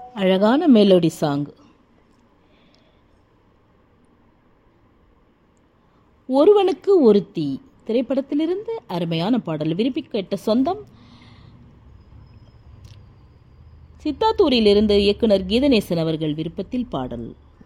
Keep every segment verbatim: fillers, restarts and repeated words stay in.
அழகான melody song. ஒருவனுக்கு ஒருத்தி திரைப்படத்திலிருந்து அருமையான பாடல். விரும்பி கேட்ட சொந்தம் சித்தாத்தூரிலிருந்து இயக்குனர் கீதநேசன் அவர்கள் விருப்பத்தில் பாடல்.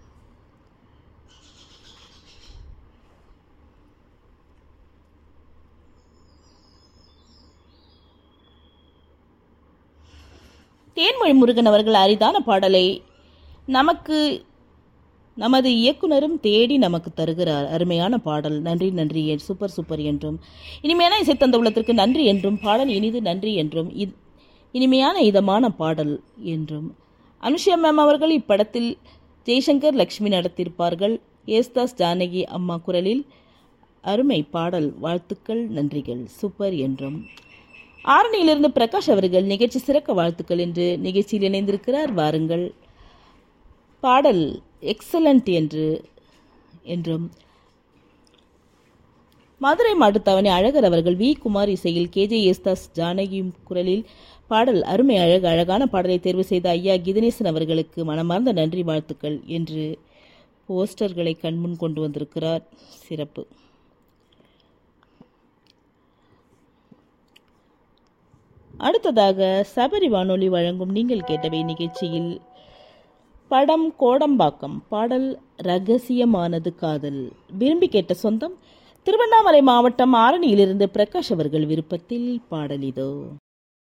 தேன்மொழி முருகன் அவர்கள் அரிதான பாடலை நமக்கு நமது இயக்குனரும் தேடி நமக்கு தருகிறார். அருமையான பாடல். நன்றி நன்றி சூப்பர் சூப்பர் என்றும் இனிமையான இசைத்தந்த உள்ளத்திற்கு நன்றி என்றும் பாடல் இனிது நன்றி என்றும் இனிமையான இதமான பாடல் என்றும். அனுஷியா மேம் அவர்கள் இப்படத்தில் ஜெய்சங்கர் லக்ஷ்மி நடத்தியிருப்பார்கள். ஏஸ்தாஸ் ஜானகி அம்மா குரலில் அருமை பாடல். வாழ்த்துக்கள் நன்றிகள் சூப்பர் என்றும். ஆரணியிலிருந்து பிரகாஷ் அவர்கள் நிகழ்ச்சி சிறக்க வாழ்த்துக்கள் என்று நிகழ்ச்சியில் இணைந்திருக்கிறார். வாருங்கள் பாடல் எக்ஸலண்ட் என்று என்றும். மதுரை மாட்டுத்தாவணி அழகர் அவர்கள் வி குமார் இசையில் கேஜே ஏஸ்தாஸ் ஜானகி குரலில் பாடல் அருமை அழகு அழகான பாடலை தேர்வு செய்த ஐயா கீதநேசன் அவர்களுக்கு மனமார்ந்த நன்றி வாழ்த்துக்கள் என்று போஸ்டர்களை கண்முன் கொண்டு வந்திருக்கிறார். சிறப்பு. அடுத்ததாக சபரி வானொலி வழங்கும் நீங்கள் கேட்டவை நிகழ்ச்சியில் படம் கோடம்பாக்கம் பாடல் ரகசியமானது காதல். விரும்பி கேட்ட சொந்தம் திருவண்ணாமலை மாவட்டம் ஆரணியிலிருந்து பிரகாஷ் அவர்கள் விருப்பத்தில் பாடல் இதோ.